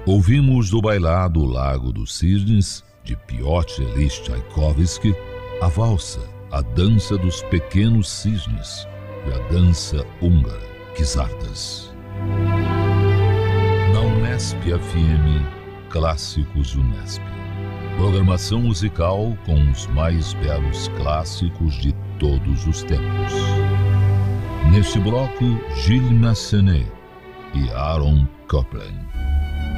Ouvimos do bailado Lago dos Cisnes, de Piotr Ilyich Tchaikovsky, a valsa, a dança dos pequenos cisnes e a dança húngara, Kizárdas. Na Unesp FM, Clássicos Unesp. Programação musical com os mais belos clássicos de todos os tempos. Neste bloco, Gilles Massenet e Aaron Copland.